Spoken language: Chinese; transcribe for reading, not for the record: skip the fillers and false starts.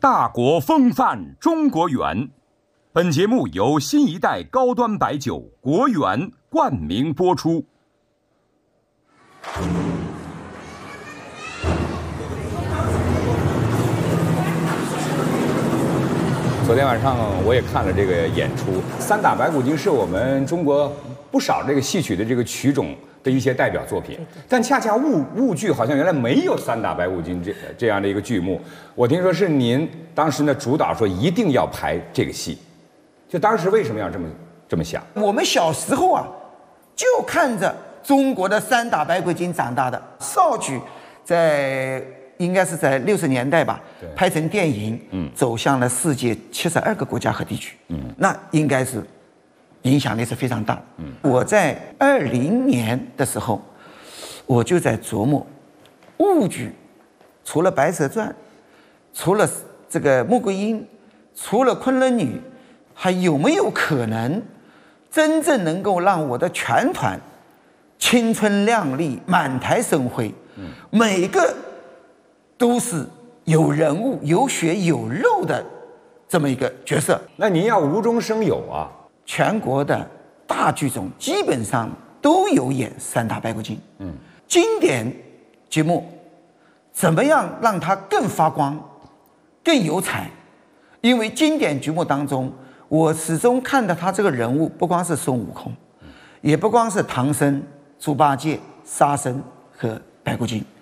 大国风范中国圆。本节目由新一代高端白酒国圆冠名播出。 昨天晚上我也看了这个演出，三打白骨精是我们中国不少这个戏曲的这个曲种的一些代表作品，但恰恰豫剧好像原来没有三打白骨精这样的一个剧目。我听说是您当时呢主导说一定要排这个戏，就当时为什么要这么想？ 我们小时候啊，就看着中国的三打白骨精长大的。绍剧应该是在60年代吧，拍成电影，走向了世界72个国家和地区，那应该是影响力是非常大的。我在20年的时候，我就在琢磨，豫剧除了《白蛇传》，除了这个《穆桂英》，除了《昆仑女》，还有没有可能真正能够让我的全团青春靓丽、满台生辉，每个都是有人物、有血有肉的这么一个角色。 那您要无中生有啊！ 全国的大剧种基本上都有演三打白骨精。经典节目怎么样让它更发光、更有彩？因为经典剧目当中，我始终看到他这个人物不光是孙悟空，也不光是唐僧、猪八戒、沙僧和白骨精。